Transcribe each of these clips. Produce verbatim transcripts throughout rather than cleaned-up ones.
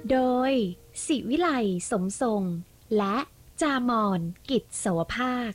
โดยศิวิไลสมทรงและจามอนกิจโสภาค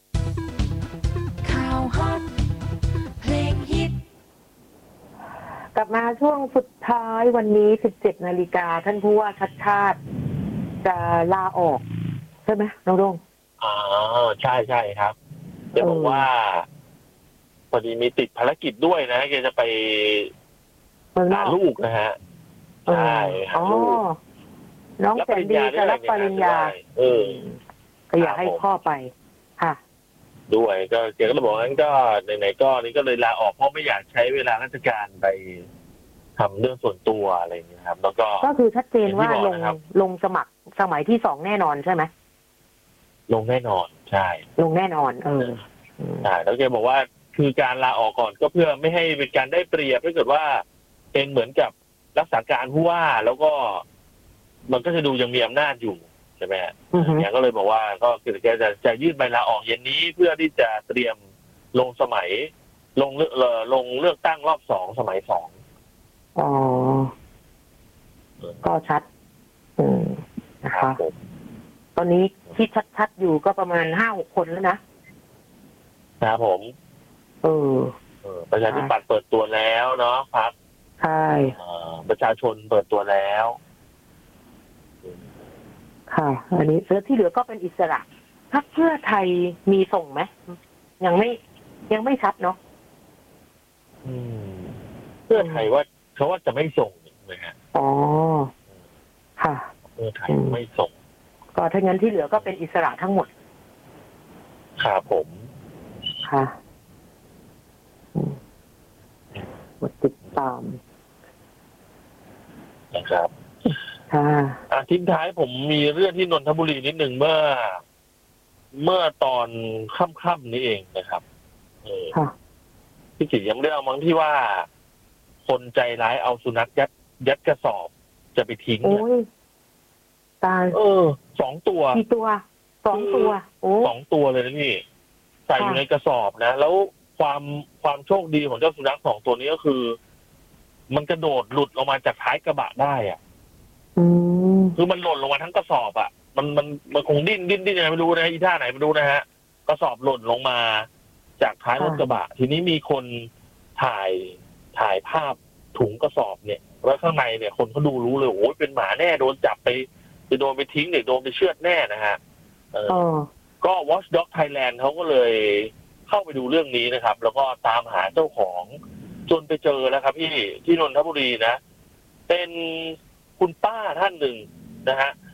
ข่าวฮอตเพลงฮิตกลับมาช่วงสุดท้ายวันนี้ สิบเจ็ด นาฬิกาท่านผู้ว่าชัดชาติจะลาออกใช่ไหมน้องดงอ๋อใช่ใช่ครับจะบอกว่าพอดีมีติดภารกิจด้วยนะแกจะไปหาลูกนะฮะใช่หาลูกน้องแสนดีจะรับปริญญาเออก็อยากให้พ่อไปค่ะด้วยก็แกก็เลยบอกงั้นก็ไหนๆก็นี่ก็เลยลาออกเพราะไม่อยากใช้เวลาราชการไปทำเรื่องส่วนตัวอะไรอย่างเงี้ยครับแล้วก็ก็คือชัดเจนว่าลงลงสมัครสมัยที่สองแน่นอนใช่ไหมลงแน่นอนใช่ลงแน่นอนเออใช่แล้วแกบอกว่าคือการลาออกก่อนก็เพื่อไม่ให้เป็นการได้เปรียบถ้าเกิดว่าเป็นเหมือนกับรักษาการผู้ว่าแล้วก็มันก็จะดูยังมีอำนาจอยู่ใช่ไหมฮะเนี่ยก็เลยบอกว่าก็คือแกจะจะยื่นใบลาออกเย็นนี้เพื่อที่จะเตรียมลงสมัยลงเลือกลงเลือกตั้งรอบสองสมัยสองอ๋อก็ชัดอืมนะคะตอนนี้ที่ชัดๆอยู่ก็ประมาณห้าหกคนแล้วนะครับผมเออประชาธิปัตย์เปิดตัวแล้วเนาะพรรคใช่ประชาชนเปิดตัวแล้วค่ะอันนี้แล้วที่เหลือก็เป็นอิสระพรรคเพื่อไทยมีส่งไหมยังไม่ยังไม่ชัดเนาะเพื่อไทยว่าเขาว่าจะไม่ส่งเลยฮะอ๋อค่ะเพื่อไทยไม่ส่งก็ถ้างั้นที่เหลือก็เป็นอิสระทั้งหมดครับผมค่ะกดติดตามนะครับค่ะทิ้งท้ายผมมีเรื่องที่นนทบุรีนิดหนึ่งเมื่อเมื่อตอนค่ำๆนี้เองนะครับเออพี่กิจยังเรื่องมั้งที่ว่าคนใจร้ายเอาสุนัขยัดยัดกระสอบจะไปทิ้งโอ้ยตายเออสองตัวกี่ตัวสองตัวโอ้สองตัวเลยนะพี่ใส่อยู่ในกระสอบนะแล้วความความโชคดีของเจ้าสุนัขสองตัวนี้ก็คือ มันกระโดดหลุดออกมาจากท้ายกระบะได้อ่ะคือมันหล่นลงมาทั้งกระสอบอ่ะมันมันมันคงดิ้นดิ้นดิ้นยังไงไม่รู้นะอีท่าไหนไม่รู้นะฮะกระสอบหล่นลงมาจากท้ายรถกระบะทีนี้มีคนถ่ายถ่ายภาพถุงกระสอบเนี่ยแล้วข้างในเนี่ยคนเขาดูรู้เลยโอ้ยเป็นหมาแน่โดนจับไปไปโดนไปทิ้งเด็กโดนไปเชือดแน่นะฮะเออก็ Watchdog Thailand เขาก็เลยเข้าไปดูเรื่องนี้นะครับแล้วก็ตามหาเจ้าของจนไปเจอแล้วครับพี่ที่นนทบุรีนะเป็นคุณป้าท่านหนึ่งนะฮะ